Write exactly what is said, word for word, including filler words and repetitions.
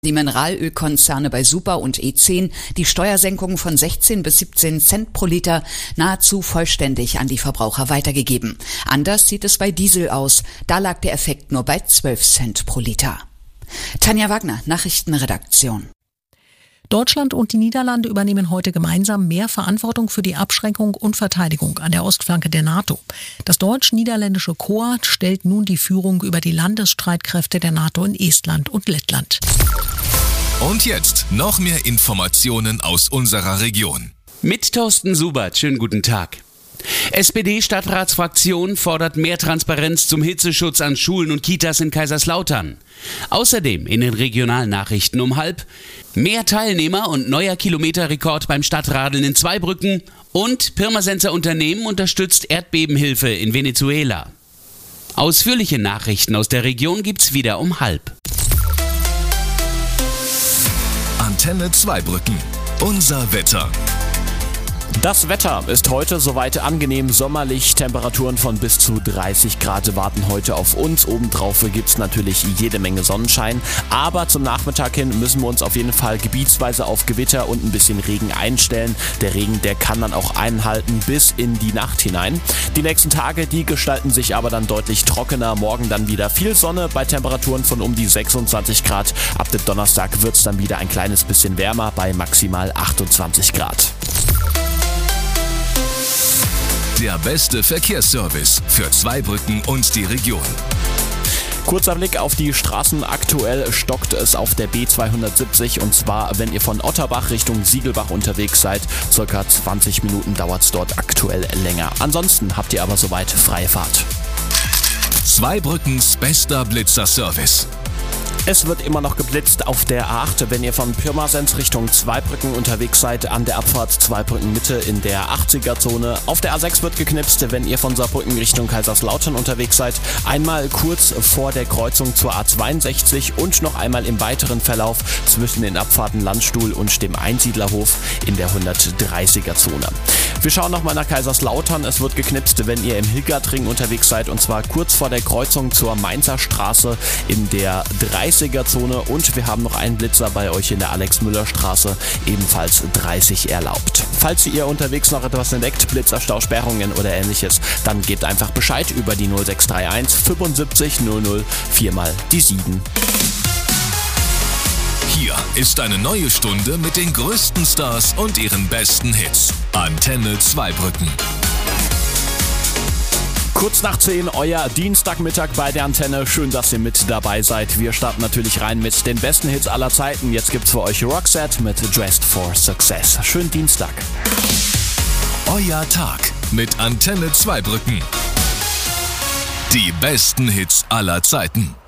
Die Mineralölkonzerne bei Super und E zehn die Steuersenkung von sechzehn bis siebzehn Cent pro Liter nahezu vollständig an die Verbraucher weitergegeben. Anders sieht es bei Diesel aus. Da lag der Effekt nur bei zwölf Cent pro Liter. Tanja Wagner, Nachrichtenredaktion. Deutschland und die Niederlande übernehmen heute gemeinsam mehr Verantwortung für die Abschreckung und Verteidigung an der Ostflanke der NATO. Das deutsch-niederländische Korps stellt nun die Führung über die Landesstreitkräfte der NATO in Estland und Lettland. Und jetzt noch mehr Informationen aus unserer Region. Mit Thorsten Subert, schönen guten Tag. S P D-Stadtratsfraktion fordert mehr Transparenz zum Hitzeschutz an Schulen und Kitas in Kaiserslautern. Außerdem in den Regionalnachrichten um halb mehr Teilnehmer und neuer Kilometerrekord beim Stadtradeln in Zweibrücken und Pirmasenser Unternehmen unterstützt Erdbebenhilfe in Venezuela. Ausführliche Nachrichten aus der Region gibt's wieder um halb. Antenne Zweibrücken. Unser Wetter. Das Wetter ist heute soweit angenehm sommerlich. Temperaturen von bis zu dreißig Grad warten heute auf uns. Obendrauf gibt es natürlich jede Menge Sonnenschein. Aber zum Nachmittag hin müssen wir uns auf jeden Fall gebietsweise auf Gewitter und ein bisschen Regen einstellen. Der Regen, der kann dann auch einhalten bis in die Nacht hinein. Die nächsten Tage, die gestalten sich aber dann deutlich trockener. Morgen dann wieder viel Sonne bei Temperaturen von um die sechsundzwanzig Grad. Ab dem Donnerstag wird es dann wieder ein kleines bisschen wärmer bei maximal achtundzwanzig Grad. Der beste Verkehrsservice für Zweibrücken und die Region. Kurzer Blick auf die Straßen. Aktuell stockt es auf der B zweihundertsiebzig und zwar, wenn ihr von Otterbach Richtung Siegelbach unterwegs seid. Circa zwanzig Minuten dauert es dort aktuell länger. Ansonsten habt ihr aber soweit freie Fahrt. Zweibrückens bester Blitzerservice. Es wird immer noch geblitzt auf der A acht, wenn ihr von Pirmasens Richtung Zweibrücken unterwegs seid, an der Abfahrt Zweibrücken Mitte in der achtziger-Zone. Auf der A sechs wird geknipst, wenn ihr von Saarbrücken Richtung Kaiserslautern unterwegs seid. Einmal kurz vor der Kreuzung zur A zweiundsechzig und noch einmal im weiteren Verlauf zwischen den Abfahrten Landstuhl und dem Einsiedlerhof in der hundertdreißiger-Zone. Wir schauen nochmal nach Kaiserslautern. Es wird geknipst, wenn ihr im Hilgertring unterwegs seid und zwar kurz vor der Kreuzung zur Mainzer Straße in der dreißiger-Zone und wir haben noch einen Blitzer bei euch in der Alex-Müller-Straße, ebenfalls dreißig erlaubt. Falls ihr unterwegs noch etwas entdeckt, Blitzer, Stausperrungen oder ähnliches, dann gebt einfach Bescheid über die null sechs drei eins fünfundsiebzig null null viermal die sieben. Hier ist eine neue Stunde mit den größten Stars und ihren besten Hits. Antenne Zweibrücken. Kurz nach zehn, euer Dienstagmittag bei der Antenne. Schön, dass ihr mit dabei seid. Wir starten natürlich rein mit den besten Hits aller Zeiten. Jetzt gibt's für euch Roxette mit Dressed for Success. Schönen Dienstag. Euer Tag mit Antenne Zweibrücken. Die besten Hits aller Zeiten.